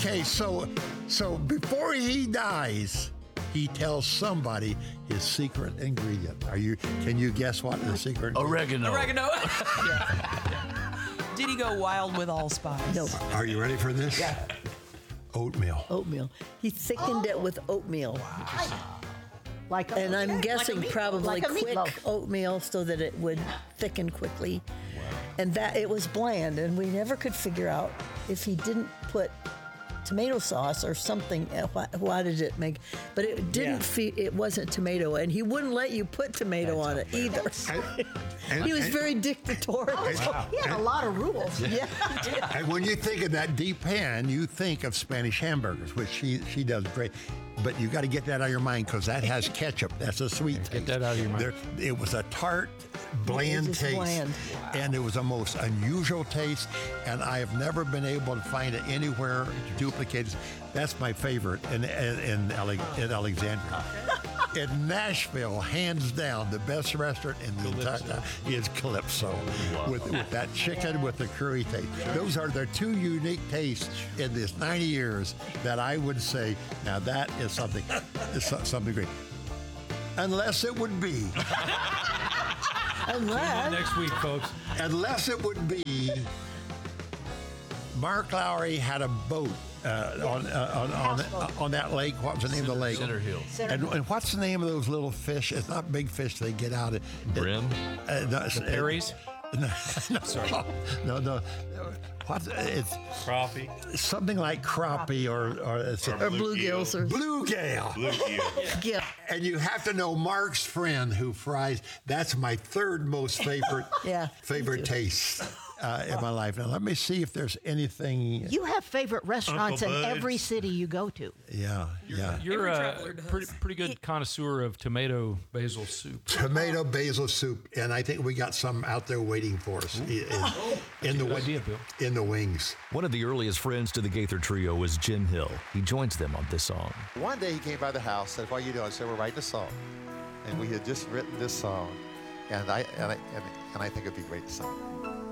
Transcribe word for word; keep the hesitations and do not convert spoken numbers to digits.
Okay, so so before he dies, he tells somebody his secret ingredient. Are you? Can you guess what the secret? Oregano. Oregano. yeah. Yeah. Did he go wild with allspice? No. Are you ready for this? Yeah. Oatmeal. Oatmeal. He thickened it with oatmeal. Like a, And I'm okay, guessing like a meat- probably like a quick meatloaf. oatmeal so that it would thicken quickly. And that it was bland, and we never could figure out if he didn't put tomato sauce or something. uh, Why, why did it make? But it didn't. Yeah. Fe- it wasn't tomato, and he wouldn't let you put tomato on it either. And, He was and- very dictatorial. He had a lot of rules. Yeah. And when you think of that deep pan, you think of Spanish hamburgers, which she she does great. But you got to get that out of your mind because that has ketchup. That's a sweet taste. Get that out of your mind. There, it was a tart, bland just taste, bland. and it was a most unusual taste. And I have never been able to find it anywhere duplicated. That's my favorite in in, in, Ale- in Alexandria. In Nashville, hands down, the best restaurant in the entire is Calypso, with, with that chicken with the curry taste. Those are the two unique tastes in this ninety years that I would say, now that is something, is so- something great. Unless it would be, Unless Next week, folks. unless it would be, Mark Lowry had a boat uh, on, uh, on, on on that lake. What was the name of the lake? Center Hill. And, and what's the name of those little fish? It's not big fish. They get out. It, Brim. Uh, no, it's- Perry's? No, no, sorry. No, no. What? It's Crappie. something like crappie or or, it's or bluegills or bluegill. Bluegill. yeah. And you have to know Mark's friend who fries. That's my third most favorite Yeah, favorite me too. taste uh, in my life. Now let me see if there's anything. You have favorite restaurants Uncle in Bud's. every city you go to. Yeah, yeah. You're Every a traveler does. pretty, pretty good connoisseur of tomato basil soup. Tomato basil soup, and I think we got some out there waiting for us in, in the Good idea, Bill. in the wings. One of the earliest friends to the Gaither Trio was Jim Hill. He joins them on this song. One day he came by the house, said, "What are you doing?" I said, "We're writing a song." And we had just written this song, and I and I and, and I think it'd be great to sing.